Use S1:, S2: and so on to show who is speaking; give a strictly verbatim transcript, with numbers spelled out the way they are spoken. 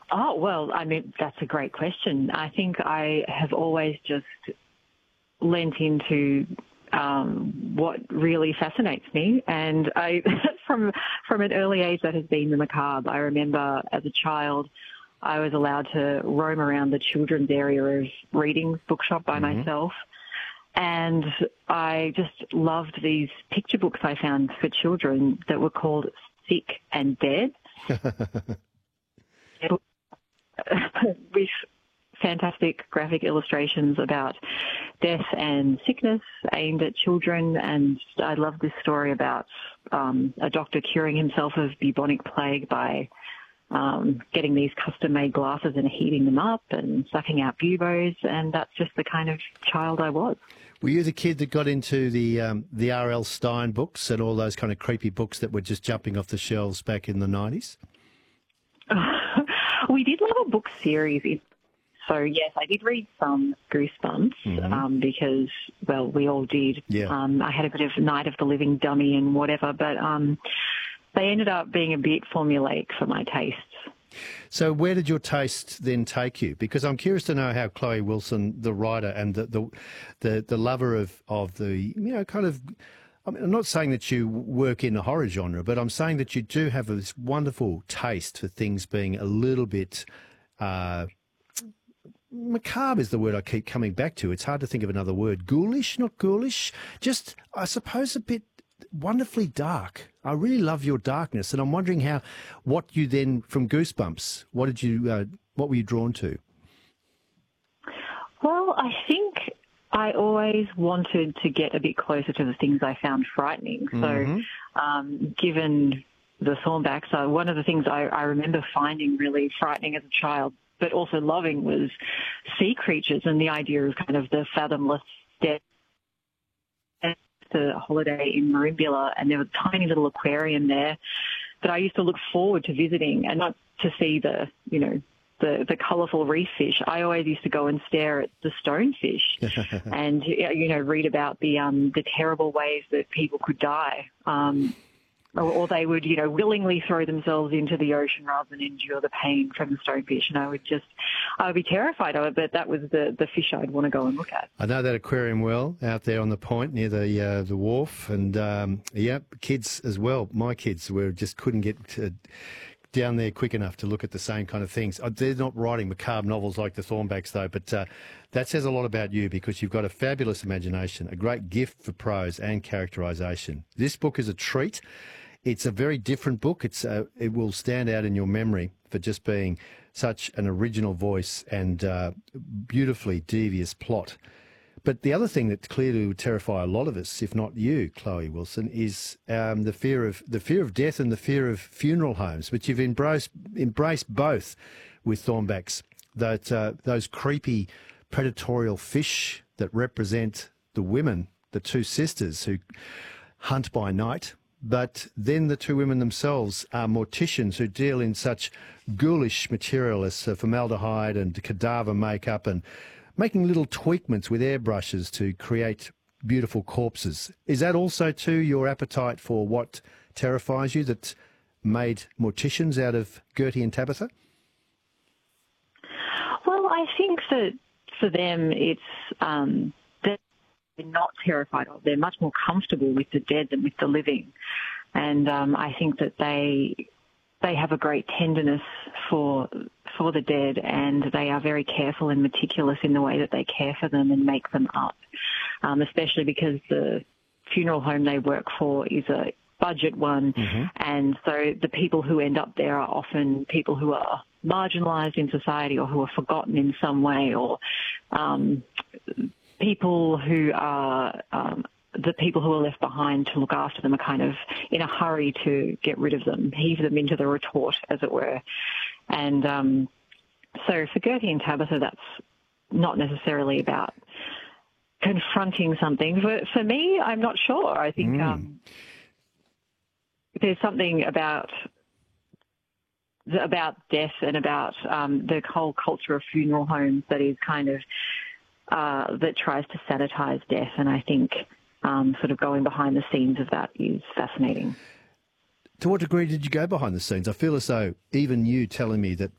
S1: Oh, well, I mean, that's a great question. I think I have always just lent into um, what really fascinates me. And I, from from an early age, that has been the macabre. I remember as a child, I was allowed to roam around the children's area of reading bookshop by
S2: Mm-hmm.
S1: myself. And I just loved these picture books I found for children that were called Sick and Dead. With fantastic graphic illustrations about death and sickness aimed at children. And I love this story about um, a doctor curing himself of bubonic plague by um, getting these custom-made glasses and heating them up and sucking out buboes. And that's just the kind of child I was.
S2: Were you the kid that got into the um, the R L. Stein books and all those kind of creepy books that were just jumping off the shelves back in the nineties?
S1: We did love a book series. So, yes, I did read some Goosebumps
S2: Mm-hmm.
S1: um, because, well, we all did.
S2: Yeah.
S1: Um, I had a bit of Night of the Living Dummy and whatever, but um, they ended up being a bit formulaic for my tastes.
S2: So where did your taste then take you? Because I'm curious to know how Chloe Wilson, the writer and the the, the, the lover of, of the, you know, kind of, I mean, I'm not saying that you work in the horror genre, but I'm saying that you do have this wonderful taste for things being a little bit, uh, macabre is the word I keep coming back to. It's hard to think of another word. Ghoulish, not ghoulish, just, I suppose, a bit wonderfully dark. I really love your darkness, and I'm wondering how, what you then, from Goosebumps, what did you, uh, what were you drawn to?
S1: Well, I think I always wanted to get a bit closer to the things I found frightening.
S2: Mm-hmm.
S1: So, um, given the Thornbacks, uh, one of the things I, I remember finding really frightening as a child, but also loving, was sea creatures and the idea of kind of the fathomless depth. A holiday in Marimbula, and there was a tiny little aquarium there that I used to look forward to visiting, and not to see the, you know, the, the colourful reef fish. I always used to go and stare at the stonefish and, you know, read about the um, the terrible ways that people could die. Um, or, or they would, you know, willingly throw themselves into the ocean rather than endure the pain from the stonefish. And I would just, I would be terrified of it, but that was the, the fish I'd want to go and look at.
S2: I know that aquarium well, out there on the point near the uh, the wharf, and um, yeah, kids as well. My kids were just couldn't get to, down there quick enough to look at the same kind of things. Uh, They're not writing macabre novels like the Thornbacks, though, but uh, that says a lot about you, because you've got a fabulous imagination, a great gift for prose and characterisation. This book is a treat. It's a very different book. It's uh, it will stand out in your memory for just being such an original voice and uh, beautifully devious plot. But the other thing that's clearly would terrify a lot of us, if not you, Chloe Wilson, is um, the fear of the fear of death and the fear of funeral homes. But you've embraced embraced both with Thornbacks. That uh, those creepy predatorial fish that represent the women, the two sisters who hunt by night. But then the two women themselves are morticians who deal in such ghoulish material as uh, formaldehyde and cadaver makeup, and making little tweakments with airbrushes to create beautiful corpses. Is that also, too, your appetite for what terrifies you that made morticians out of Gertie and Tabitha?
S1: Well, I think that for them it's um, that they're not terrified of. They're much more comfortable with the dead than with the living. And um, I think that they they have a great tenderness for for the dead, and they are very careful and meticulous in the way that they care for them and make them up, um, especially because the funeral home they work for is a budget one. Mm-hmm. And so the people who end up there are often people who are marginalised in society or who are forgotten in some way, or um, people who are um, the people who are left behind to look after them are kind of in a hurry to get rid of them, heave them into the retort, as it were. And um, so for Gertie and Tabitha, that's not necessarily about confronting something. For, for me, I'm not sure. I think mm. um, there's something about about death and about um, the whole culture of funeral homes that is kind of uh, that tries to sanitize death, and I think um, sort of going behind the scenes of that is fascinating.
S2: To what degree did you go behind the scenes? I feel as though even you telling me that